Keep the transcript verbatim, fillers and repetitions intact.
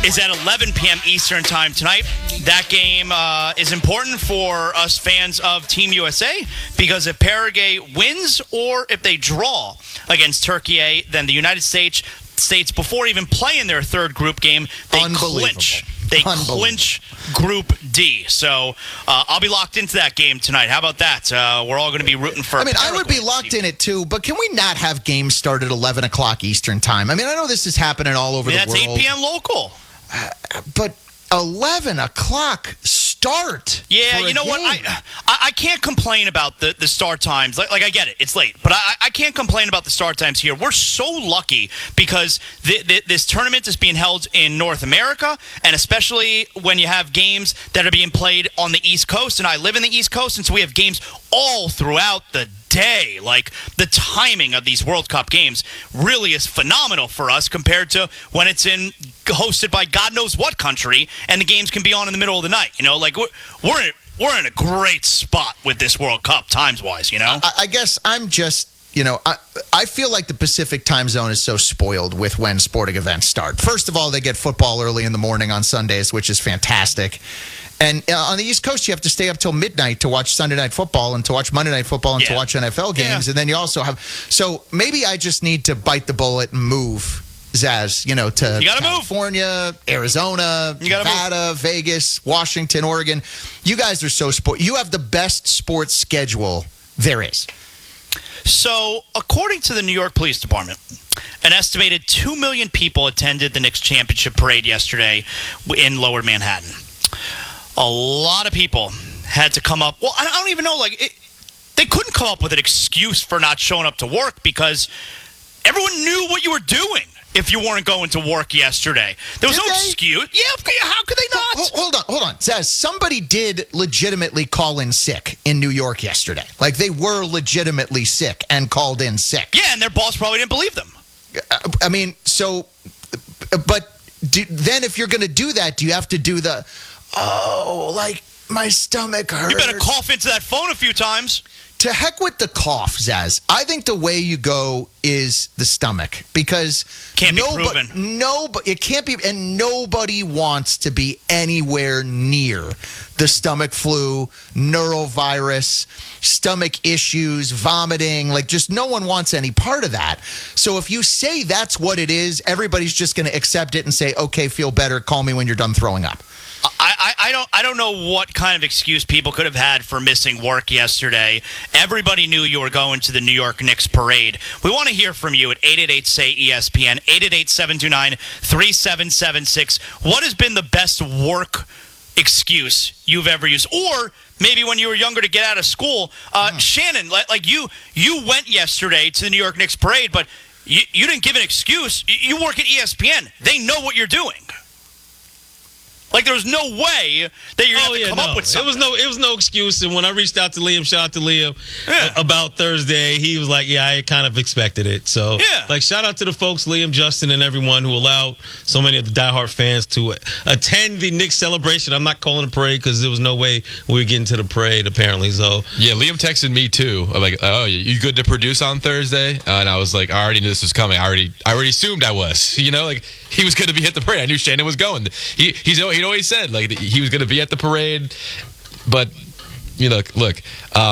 is at eleven p.m. Eastern time tonight. That game uh, is important for us fans of Team U S A because if Paraguay wins or if they draw against Turkey, then the United States, States before even playing their third group game, they clinch. They clinch Group D. So uh, I'll be locked into that game tonight. How about that? Uh, we're all going to be rooting for I mean, Paraguay I would be locked in it too, but can we not have games start at eleven o'clock Eastern time? I mean, I know this is happening all over I mean, the that's world. eight p.m. local. Uh, but eleven o'clock start. Yeah, you know game. what? I, I I can't complain about the, the start times. Like, like I get it, it's late, but I I can't complain about the start times here. We're so lucky because th- th- this tournament is being held in North America, and especially when you have games that are being played on the East Coast. And I live in the East Coast, and so we have games all throughout the day. Like, the timing of these World Cup games really is phenomenal for us compared to when it's in hosted by God knows what country, and the games can be on in the middle of the night. You know, like we're we're in, we're in a great spot with this World Cup times wise. You know, I, I guess I'm just. You know, I I feel like the Pacific time zone is so spoiled with when sporting events start. First of all, they get football early in the morning on Sundays, which is fantastic. And uh, on the East Coast, you have to stay up till midnight to watch Sunday Night Football and to watch Monday Night Football and yeah. to watch N F L games. Yeah. And then you also have... So maybe I just need to bite the bullet and move, Zaz, you know, to you gotta California, move. Arizona, You gotta Nevada, move. Vegas, Washington, Oregon. You guys are so sport. You have the best sports schedule there is. So, according to the New York Police Department, an estimated two million people attended the Knicks championship parade yesterday in Lower Manhattan. A lot of people had to come up. Well, I don't even know. Like, it, they couldn't come up with an excuse for not showing up to work because everyone knew what you were doing if you weren't going to work yesterday. There was Did no they? excuse. Yeah, how could they not? Hold, hold on, hold on. Zaz, somebody did legitimately call in sick in New York yesterday. Like, they were legitimately sick and called in sick. Yeah, and their boss probably didn't believe them. I mean, so, but do, then if you're going to do that, do you have to do the, oh, like, my stomach hurts? You better cough into that phone a few times. To heck with the cough, Zaz. I think the way you go is the stomach because Can't be nobo- proven. Nobody, it can't be, and nobody wants to be anywhere near the stomach flu, neurovirus, stomach issues, vomiting. Like, just no one wants any part of that. So if you say that's what it is, everybody's just going to accept it and say, okay, feel better. Call me when you're done throwing up. I, I, I don't I don't know what kind of excuse people could have had for missing work yesterday. Everybody knew you were going to the New York Knicks parade. We want to hear from you at eight eight eight S A Y E S P N, eight eight eight, seven two nine, three seven seven six. What has been the best work excuse you've ever used? Or maybe when you were younger to get out of school. Uh, mm. Shannon, like, like you, you went yesterday to the New York Knicks parade, but you, you didn't give an excuse. You work at E S P N. They know what you're doing. Like, there's no way that you're going to oh, have to yeah, come no. up with something. It was no, it was no excuse. And when I reached out to Liam, shout out to Liam yeah. about Thursday, he was like, yeah, I kind of expected it. So, yeah. like, shout out to the folks, Liam, Justin, and everyone who allowed so many of the diehard fans to attend the Knicks celebration. I'm not calling it a parade because there was no way we were getting to the parade, apparently. So, yeah, Liam texted me, too. I'm like, oh, you good to produce on Thursday? Uh, and I was like, I already knew this was coming. I already I already assumed I was. You know, like, he was going to be at the parade. I knew Shannon was going. He he's he'd always said, like, he was going to be at the parade. But, you know, look, uh,